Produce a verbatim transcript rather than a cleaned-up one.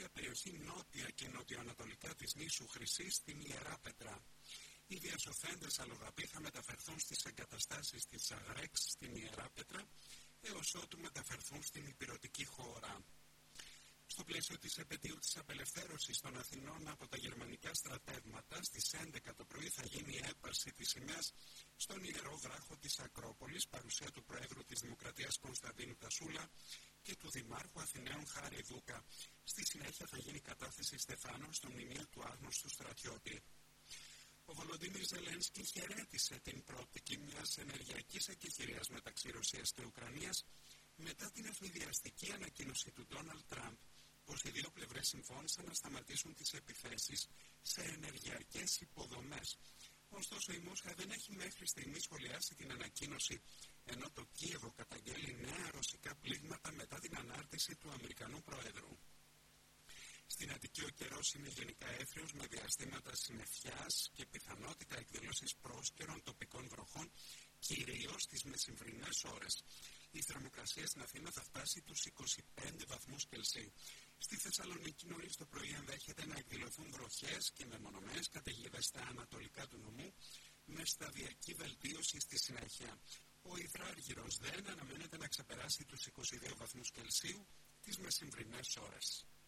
πλούσια περιοχή νότια και νοτιοανατολικά της νήσου Χρυσής στην Ιεράπετρα. Οι διασωθέντες αλλοδαποί θα μεταφερθούν στις εγκαταστάσεις της Αγρέξ στην Ιεράπετρα έως ότου μεταφερθούν στην ηπειρωτική χώρα. Στο πλαίσιο της επετείου της απελευθέρωσης των Αθηνών από τα γερμανικά στρατεύματα, στις έντεκα το πρωί θα γίνει η έπαρση της σημαίας στον Ιερό Βράχο της Ακρόπολης, παρουσία του Προέδρου της Δημοκρατίας Κωνσταντίνου Τασούλα και του Δημάρχου Αθηναίων Χάρη Δούκα. Στη συνέχεια θα γίνει κατάθεση στεφάνων στο μνημείο του άγνωστου στρατιώτη. Ο Βολοντίμιρ Ζελένσκι χαιρέτησε την προοπτική μιας ενεργειακής εκεχηρίας μεταξύ Ρωσίας και Ουκρανίας μετά την ευνηδιαστική ανακοίνωση του Ντόναλντ Τραμπ πως οι δύο πλευρές συμφώνησαν να σταματήσουν τις επιθέσεις σε ενεργειακές υποδομές. Ωστόσο, η Μόσχα δεν έχει μέχρι στιγμή σχολιάσει την ανακοίνωση, ενώ το Κίεβο καταγγέλει νέα ρωσικά πλήγματα μετά την ανάρτηση του Αμερικανού Προέδρου. Στην Αττική ο καιρός είναι γενικά έθριος με διαστήματα συννεφιάς και πιθανότητα εκδήλωσης πρόσκαιρων τοπικών βροχών, κυρίως στις μεσημβρινές ώρες. Η θερμοκρασία στην Αθήνα θα φτάσει τους είκοσι πέντε βαθμούς Κελσίου. Στη Θεσσαλονίκη νωρίς το πρωί ενδέχεται να εκδηλωθούν βροχές και μεμονωμένες καταιγίδες στα ανατολικά του νομού, με σταδιακή βελτίωση στη συνέχεια. Ο υδράργυρος δεν αναμένεται να ξεπεράσει τους είκοσι δύο βαθμούς Κελσίου τις μεσημβρινές ώρες.